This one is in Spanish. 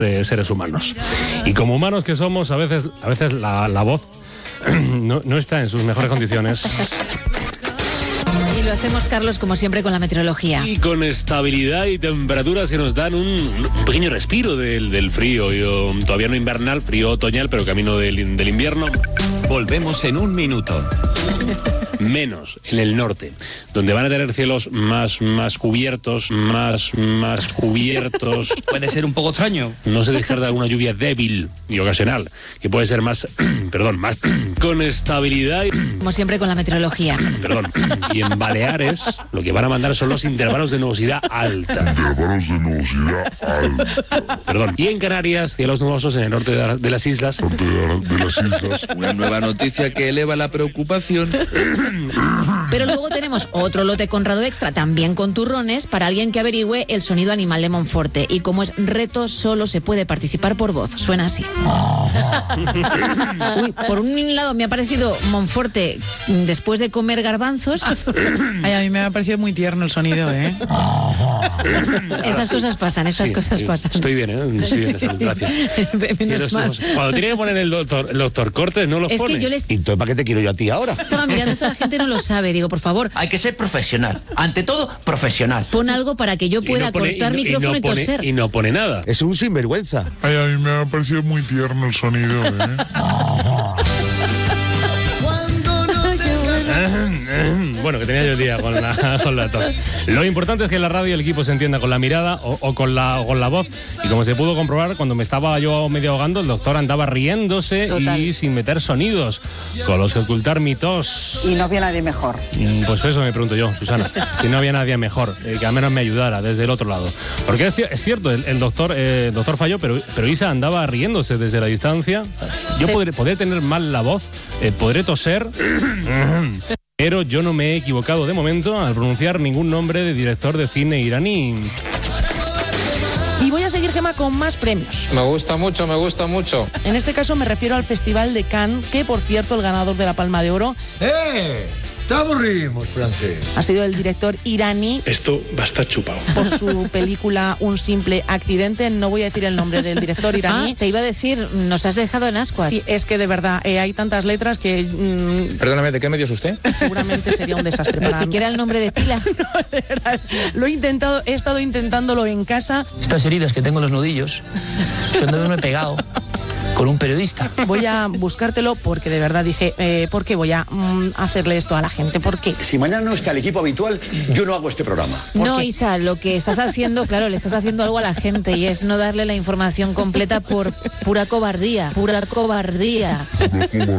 de seres humanos. Y como humanos que somos, a veces la voz no está en sus mejores condiciones. Y lo hacemos, Carlos, como siempre, con la meteorología. Y con estabilidad y temperaturas que nos dan un pequeño respiro del frío. Todavía no invernal, frío otoñal, pero camino del invierno. Volvemos en un minuto. Menos en el norte, donde van a tener cielos más cubiertos, más cubiertos. Puede ser un poco extraño. No se descarta alguna lluvia débil y ocasional, que puede ser más con estabilidad. Como siempre, con la meteorología. Y en Baleares, lo que van a mandar son los intervalos de nubosidad alta. Y en Canarias, cielos nubosos en el norte de las islas. Una nueva noticia que eleva la preocupación. Pero luego tenemos otro lote Conrado Extra, también con turrones, para alguien que averigüe el sonido animal de Monforte. Y como es reto, solo se puede participar por voz. Suena así. Uy, por un lado me ha parecido Monforte después de comer garbanzos. Ay, a mí me ha parecido muy tierno el sonido, ¿eh? Estas cosas pasan. Estoy bien, salud, gracias. Menos mal. Cuando tiene que poner el doctor Cortes, no los pone. Es que yo les ¿Y entonces para qué te quiero yo a ti ahora? estaba mirando, eso la gente no lo sabe. Digo, por favor, Hay que ser profesional. Ante todo, profesional. pon algo para que yo pueda cortar micrófono y toser. Y no pone nada. Es un sinvergüenza. Ay, a mí me ha parecido muy tierno el sonido, ¿eh? Bueno, que tenía yo el día con la tos. Lo importante es que en la radio el equipo se entienda con la mirada o con la voz. Y como se pudo comprobar, cuando me estaba yo medio ahogando, el doctor andaba riéndose. Total. Y sin meter sonidos, con los que ocultar mi tos. Y no había nadie mejor. Pues eso me pregunto yo, Susana. Si no había nadie mejor, que al menos me ayudara desde el otro lado. Porque es cierto, el doctor falló, pero Isa andaba riéndose desde la distancia. Yo sí. podré tener mal la voz, podré toser. Pero yo no me he equivocado de momento al pronunciar ningún nombre de director de cine iraní. Y voy a seguir, Gemma, con más premios. Me gusta mucho. En este caso me refiero al Festival de Cannes, que, por cierto, el ganador de la Palma de Oro... Te aburrimos, francés. Ha sido el director iraní. Esto va a estar chupado. Por su película Un simple accidente. No voy a decir el nombre del director iraní. Te iba a decir, nos has dejado en ascuas. Sí, es que de verdad hay tantas letras que... Perdóname, ¿de qué medio es usted? Seguramente sería un desastre Ni para mí. siquiera el nombre de pila. No, de verdad. He estado intentándolo en casa. Estas heridas que tengo en los nudillos son de haberme pegado con un periodista. Voy a buscártelo porque de verdad dije, ¿por qué voy a hacerle esto a la gente? ¿Por qué? Si mañana no está el equipo habitual, yo no hago este programa. No, Isa, lo que estás haciendo, claro, le estás haciendo algo a la gente y es no darle la información completa por pura cobardía.